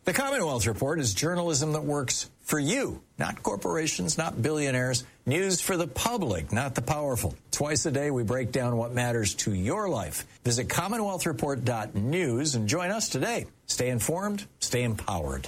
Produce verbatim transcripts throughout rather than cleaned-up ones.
The Commonwealth Report is journalism that works for you, not corporations, not billionaires. News for the public, not the powerful. Twice a day, we break down what matters to your life. Visit commonwealth report dot news and join us today. Stay informed, stay empowered.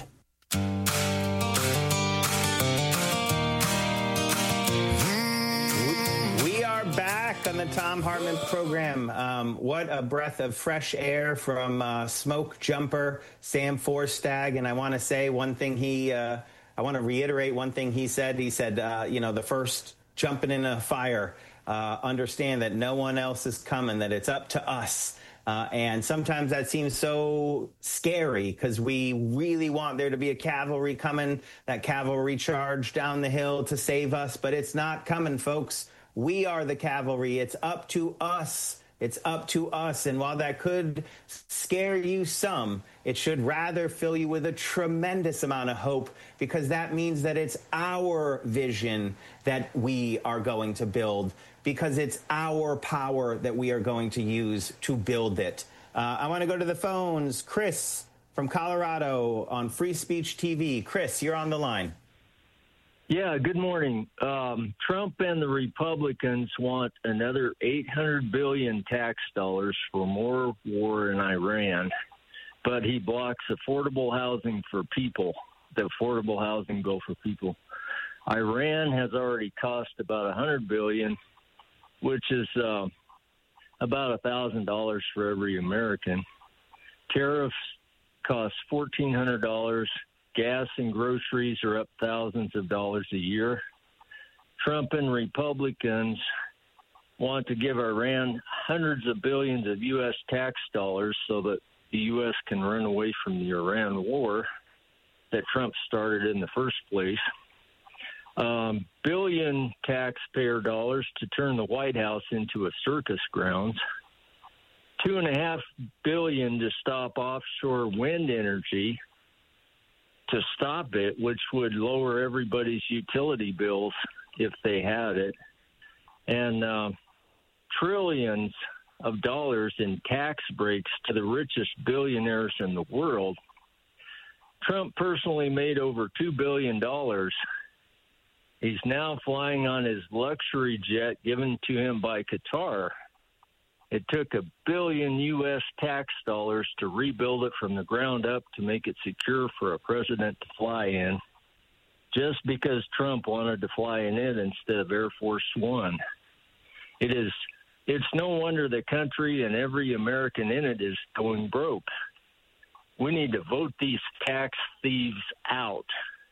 On the Thom Hartmann program. Um, what a breath of fresh air from uh, smoke jumper Sam Forstag. And I want to say one thing he, uh, I want to reiterate one thing he said. He said, uh, you know, the first jumping in a fire, uh, understand that no one else is coming, that it's up to us. Uh, and sometimes that seems so scary because we really want there to be a cavalry coming, that cavalry charge down the hill to save us. But it's not coming, folks. We are the cavalry. It's up to us. It's up to us. And while that could scare you some, it should rather fill you with a tremendous amount of hope, because that means that it's our vision that we are going to build, because it's our power that we are going to use to build it. Uh, I want to go to the phones. Chris from Colorado on Free Speech T V. Chris, you're on the line. Yeah, good morning. Um, Trump and the Republicans want another eight hundred billion dollars tax dollars for more war in Iran, but he blocks affordable housing for people, the affordable housing bill for people. Iran has already cost about one hundred billion dollars, which is uh, about one thousand dollars for every American. Tariffs cost fourteen hundred dollars. Gas and groceries are up thousands of dollars a year. Trump and Republicans want to give Iran hundreds of billions of U S tax dollars so that the U S can run away from the Iran war that Trump started in the first place. Um, billion taxpayer dollars to turn the White House into a circus grounds. Two and a half billion to stop offshore wind energy, to stop it, which would lower everybody's utility bills if they had it, and uh, trillions of dollars in tax breaks to the richest billionaires in the world. Trump personally made over two billion dollars. He's now flying on his luxury jet given to him by Qatar. It took a billion U S tax dollars to rebuild it from the ground up to make it secure for a president to fly in, just because Trump wanted to fly in it instead of Air Force One. It is, it's no wonder the country and every American in it is going broke. We need to vote these tax thieves out.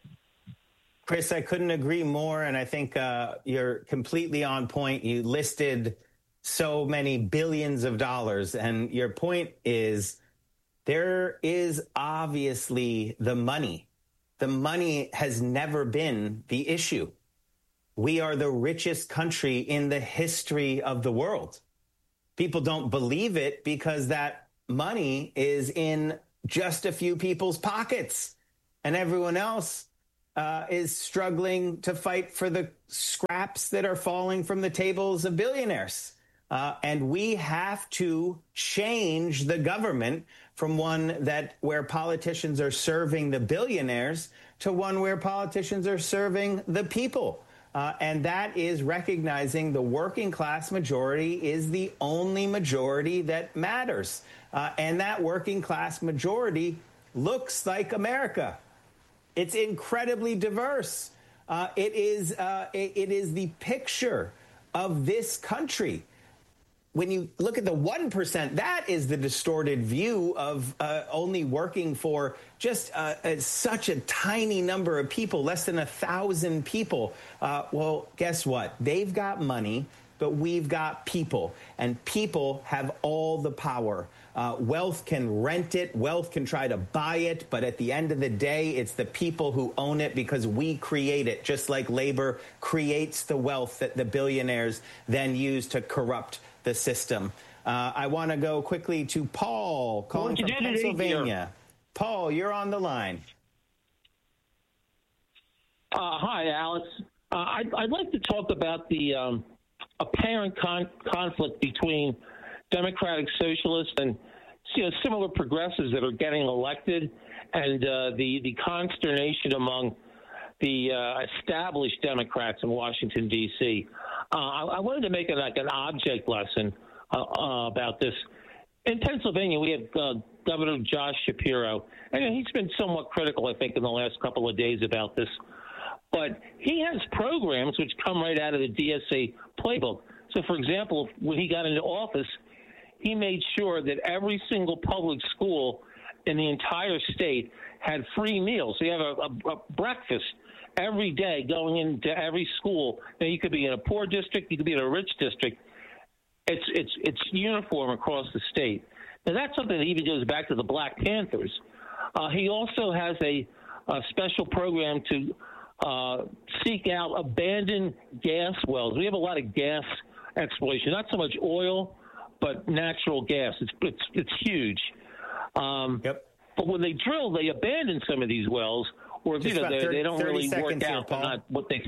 Chris, I couldn't agree more, and I think uh, you're completely on point. You listed so many billions of dollars. And your point is there is obviously the money. The money has never been the issue. We are the richest country in the history of the world. People don't believe it because that money is in just a few people's pockets, and everyone else uh, is struggling to fight for the scraps that are falling from the tables of billionaires. Uh, and we have to change the government from one that where politicians are serving the billionaires to one where politicians are serving the people. Uh, and that is recognizing the working class majority is the only majority that matters. Uh, and that working class majority looks like America. It's incredibly diverse. Uh, it is uh, it, it is the picture of this country. When you look at the one percent, that is the distorted view of uh, only working for just uh, uh, such a tiny number of people, less than a thousand people. Uh, well, guess what? They've got money, but we've got people, and people have all the power. Uh, wealth can rent it. Wealth can try to buy it. But at the end of the day, it's the people who own it because we create it, just like labor creates the wealth that the billionaires then use to corrupt the system. Uh, I want to go quickly to Paul, calling from Pennsylvania. Paul, you're on the line. Uh, hi, Alex. Uh, I'd, I'd like to talk about the um, apparent con- conflict between Democratic Socialists and you know, similar progressives that are getting elected, and uh, the the consternation among the uh, established Democrats in Washington, D C. Uh, I, I wanted to make it like an object lesson uh, uh, about this. In Pennsylvania, we have uh, Governor Josh Shapiro, and he's been somewhat critical, I think, in the last couple of days about this. But he has programs which come right out of the D S A playbook. So, for example, when he got into office, he made sure that every single public school in the entire state had free meals. So you have a, a, a breakfast every day going into every school. Now, you could be in a poor district, you could be in a rich district. It's it's it's uniform across the state. Now, that's something that even goes back to the Black Panthers. Uh, he also has a, a special program to uh, seek out abandoned gas wells. We have a lot of gas exploration, not so much oil, but natural gas. It's it's it's huge. Um, yep. But when they drill, they abandon some of these wells, or you know, thirty, they don't really work out. They're not what they.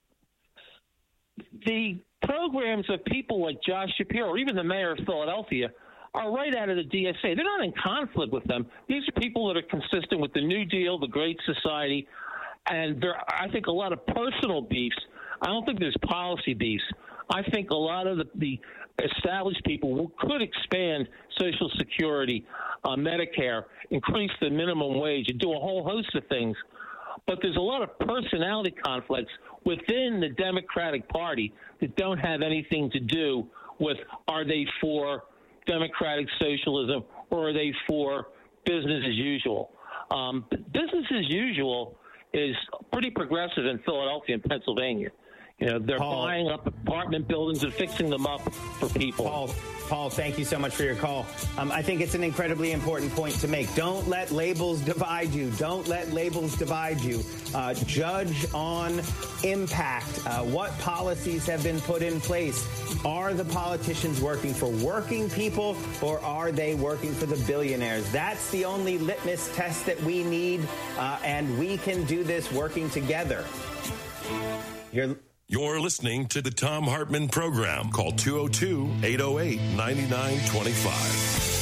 The programs of people like Josh Shapiro, or even the mayor of Philadelphia, are right out of the D S A. They're not in conflict with them. These are people that are consistent with the New Deal, the Great Society, and there are, I think, a lot of personal beefs. I don't think there's policy beefs. I think a lot of the, the established people could expand Social Security, uh, Medicare, increase the minimum wage, and do a whole host of things. But there's a lot of personality conflicts within the Democratic Party that don't have anything to do with, are they for democratic socialism or are they for business as usual? Um, business as usual is pretty progressive in Philadelphia and Pennsylvania. You know, they're Paul, buying up apartment buildings and fixing them up for people. Paul, Paul, thank you so much for your call. Um, I think it's an incredibly important point to make. Don't let labels divide you. Don't let labels divide you. Uh, judge on impact. Uh, what policies have been put in place? Are the politicians working for working people, or are they working for the billionaires? That's the only litmus test that we need, uh, and we can do this working together. You're You're listening to the Thom Hartmann Program. Call two oh two, eight oh eight, nine nine two five.